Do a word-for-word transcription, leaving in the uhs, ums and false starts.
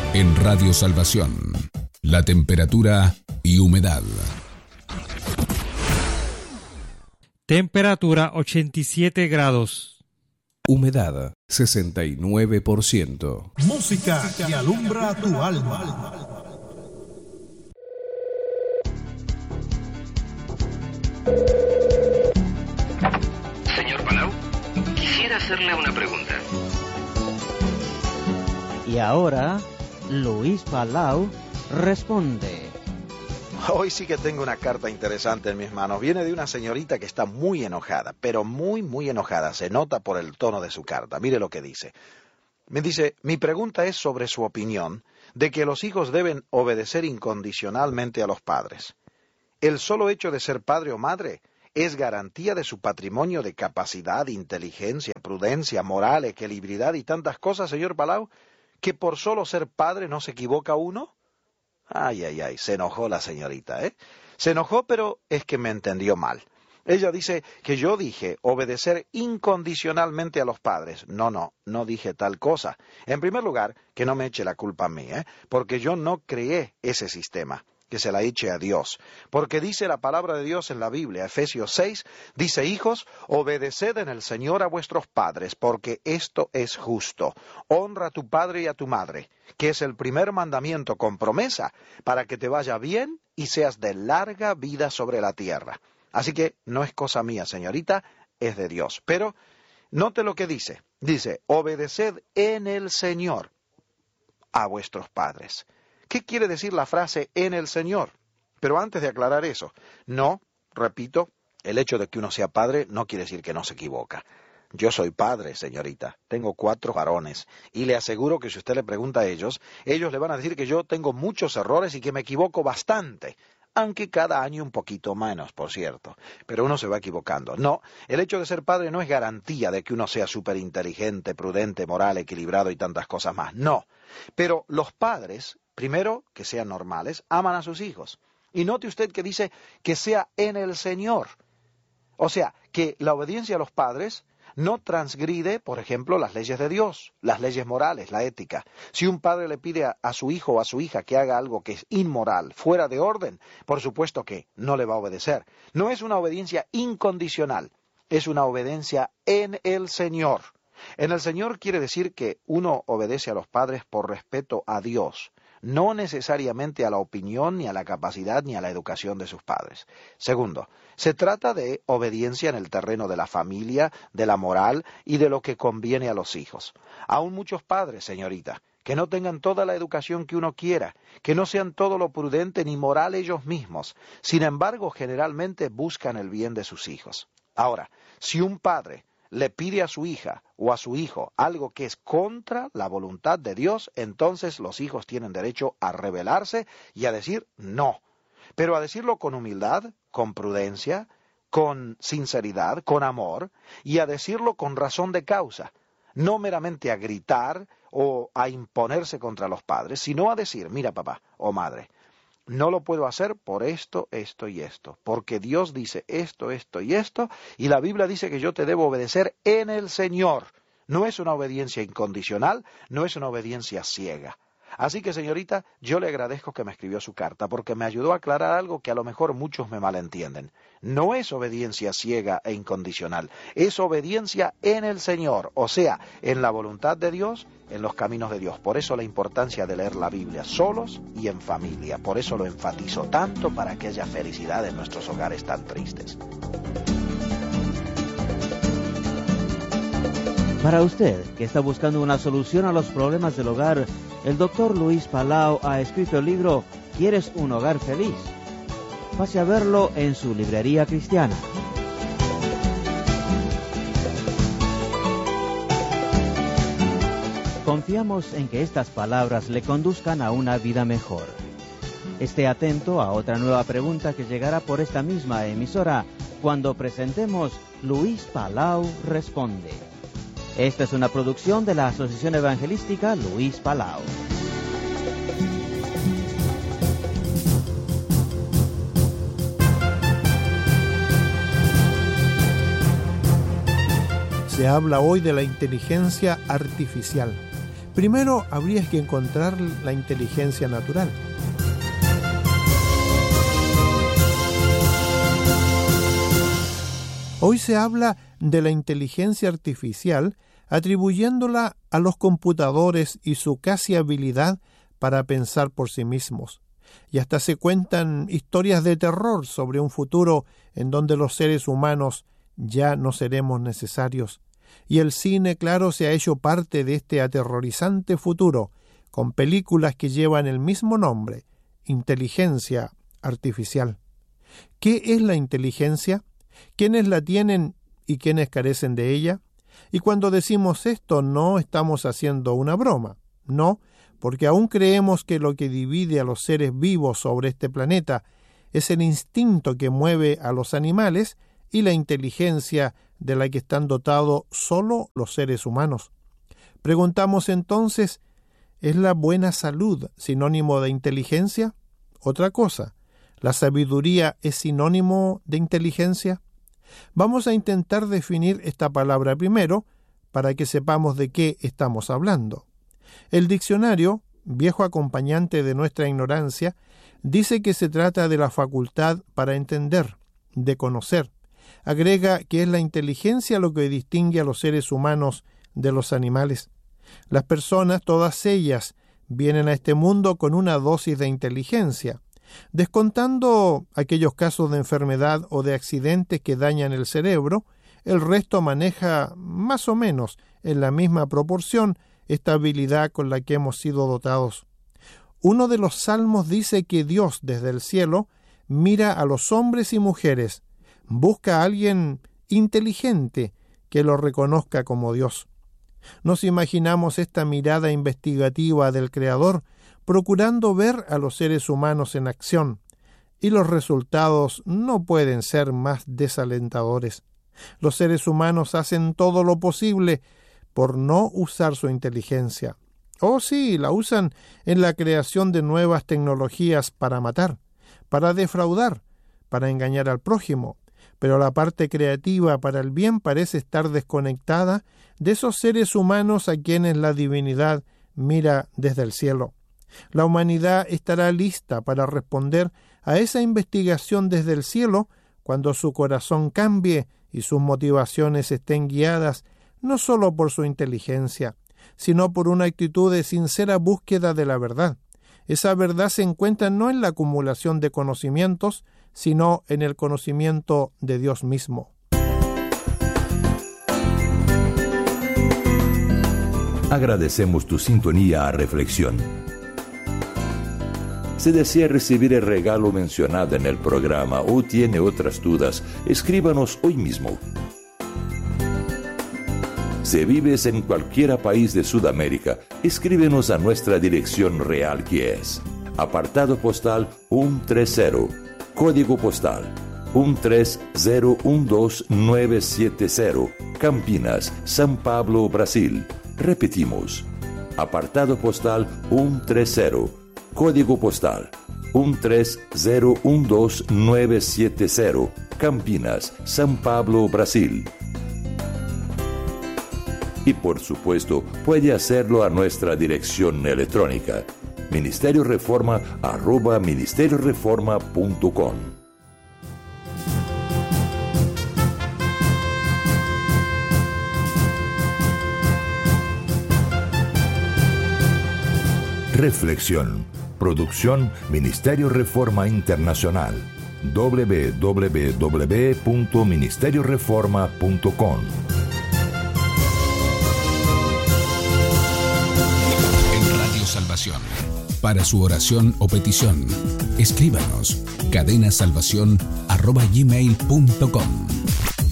En Radio Salvación, la temperatura y humedad. Temperatura ochenta y siete grados. Humedad sesenta y nueve por ciento. Música que alumbra tu alma. Señor Palau, quisiera hacerle una pregunta. Y ahora, Luis Palau responde. Hoy sí que tengo una carta interesante en mis manos. Viene de una señorita que está muy enojada, pero muy, muy enojada. Se nota por el tono de su carta. Mire lo que dice. Me dice, mi pregunta es sobre su opinión de que los hijos deben obedecer incondicionalmente a los padres. ¿El solo hecho de ser padre o madre es garantía de su patrimonio de capacidad, inteligencia, prudencia, moral, equilibridad y tantas cosas, señor Palau, que por solo ser padre no se equivoca uno? Ay, ay, ay, se enojó la señorita, ¿eh? Se enojó, pero es que me entendió mal. Ella dice que yo dije obedecer incondicionalmente a los padres. No, no, no dije tal cosa. En primer lugar, que no me eche la culpa a mí, ¿eh? Porque yo no creé ese sistema. Que se la eche a Dios. Porque dice la palabra de Dios en la Biblia, Efesios seis, dice, hijos, obedeced en el Señor a vuestros padres, porque esto es justo. Honra a tu padre y a tu madre, que es el primer mandamiento con promesa, para que te vaya bien y seas de larga vida sobre la tierra. Así que no es cosa mía, señorita, es de Dios. Pero note lo que dice. Dice, obedeced en el Señor a vuestros padres. ¿Qué quiere decir la frase en el Señor? Pero antes de aclarar eso, no, repito, el hecho de que uno sea padre no quiere decir que no se equivoca. Yo soy padre, señorita, tengo cuatro varones, y le aseguro que si usted le pregunta a ellos, ellos le van a decir que yo tengo muchos errores y que me equivoco bastante, aunque cada año un poquito menos, por cierto, pero uno se va equivocando. No, el hecho de ser padre no es garantía de que uno sea súper inteligente, prudente, moral, equilibrado y tantas cosas más, no. Pero los padres, primero, que sean normales, aman a sus hijos. Y note usted que dice que sea en el Señor. O sea, que la obediencia a los padres no transgride, por ejemplo, las leyes de Dios, las leyes morales, la ética. Si un padre le pide a, a su hijo o a su hija que haga algo que es inmoral, fuera de orden, por supuesto que no le va a obedecer. No es una obediencia incondicional, es una obediencia en el Señor. En el Señor quiere decir que uno obedece a los padres por respeto a Dios, no necesariamente a la opinión, ni a la capacidad, ni a la educación de sus padres. Segundo, se trata de obediencia en el terreno de la familia, de la moral y de lo que conviene a los hijos. Aún muchos padres, señorita, que no tengan toda la educación que uno quiera, que no sean todo lo prudente ni moral ellos mismos, sin embargo, generalmente buscan el bien de sus hijos. Ahora, si un padre le pide a su hija o a su hijo algo que es contra la voluntad de Dios, entonces los hijos tienen derecho a rebelarse y a decir no. Pero a decirlo con humildad, con prudencia, con sinceridad, con amor, y a decirlo con razón de causa. No meramente a gritar o a imponerse contra los padres, sino a decir, mira papá o madre, no lo puedo hacer por esto, esto y esto, porque Dios dice esto, esto y esto, y la Biblia dice que yo te debo obedecer en el Señor. No es una obediencia incondicional, no es una obediencia ciega. Así que, señorita, yo le agradezco que me escribió su carta, porque me ayudó a aclarar algo que a lo mejor muchos me malentienden. No es obediencia ciega e incondicional, es obediencia en el Señor, o sea, en la voluntad de Dios, en los caminos de Dios. Por eso la importancia de leer la Biblia solos y en familia. Por eso lo enfatizo tanto, para que haya felicidad en nuestros hogares tan tristes. Para usted, que está buscando una solución a los problemas del hogar, el doctor Luis Palau ha escrito el libro ¿Quieres un hogar feliz? Pase a verlo en su librería cristiana. Confiamos en que estas palabras le conduzcan a una vida mejor. Esté atento a otra nueva pregunta que llegará por esta misma emisora cuando presentemos Luis Palau Responde. Esta es una producción de la Asociación Evangelística Luis Palau. Se habla hoy de la inteligencia artificial, Primero habría que encontrar la inteligencia natural. Hoy se habla de la inteligencia artificial atribuyéndola a los computadores y su casi habilidad para pensar por sí mismos. Y hasta se cuentan historias de terror sobre un futuro en donde los seres humanos ya no seremos necesarios. Y el cine, claro, se ha hecho parte de este aterrorizante futuro, con películas que llevan el mismo nombre, inteligencia artificial. ¿Qué es la inteligencia? ¿Quiénes la tienen y quiénes carecen de ella? Y cuando decimos esto, no estamos haciendo una broma, no, porque aún creemos que lo que divide a los seres vivos sobre este planeta es el instinto que mueve a los animales y la inteligencia de la que están dotados solo los seres humanos. Preguntamos entonces, ¿es la buena salud sinónimo de inteligencia? Otra cosa, ¿la sabiduría es sinónimo de inteligencia? Vamos a intentar definir esta palabra primero para que sepamos de qué estamos hablando. El diccionario, viejo acompañante de nuestra ignorancia, dice que se trata de la facultad para entender, de conocer. Agrega que es la inteligencia lo que distingue a los seres humanos de los animales. Las personas, todas ellas, vienen a este mundo con una dosis de inteligencia. Descontando aquellos casos de enfermedad o de accidentes que dañan el cerebro, el resto maneja más o menos en la misma proporción esta habilidad con la que hemos sido dotados. Uno de los salmos dice que Dios desde el cielo mira a los hombres y mujeres, busca a alguien inteligente que lo reconozca como Dios. Nos imaginamos esta mirada investigativa del Creador procurando ver a los seres humanos en acción, y los resultados no pueden ser más desalentadores. Los seres humanos hacen todo lo posible por no usar su inteligencia. Oh sí, la usan en la creación de nuevas tecnologías para matar, para defraudar, para engañar al prójimo, pero la parte creativa para el bien parece estar desconectada de esos seres humanos a quienes la divinidad mira desde el cielo. La humanidad estará lista para responder a esa investigación desde el cielo cuando su corazón cambie y sus motivaciones estén guiadas no solo por su inteligencia, sino por una actitud de sincera búsqueda de la verdad. Esa verdad se encuentra no en la acumulación de conocimientos, sino en el conocimiento de Dios mismo. Agradecemos tu sintonía a Reflexión. Si desea recibir el regalo mencionado en el programa o tiene otras dudas, escríbanos hoy mismo. Si vives en cualquier país de Sudamérica, escríbenos a nuestra dirección real que es apartado postal ciento treinta, código postal uno tres cero uno dos nueve siete cero, Campinas, São Paulo, Brasil. Repetimos, apartado postal ciento treinta, código postal uno tres cero uno dos nueve siete cero, Campinas, São Paulo, Brasil. Y por supuesto, puede hacerlo a nuestra dirección electrónica, ministerio reforma arroba ministerio reforma punto com. Reflexión. Producción Ministerio Reforma Internacional. doble u doble u doble u punto ministerio reforma punto com. En Radio Salvación. Para su oración o petición, escríbanos cadenasalvación arroba gmail punto com.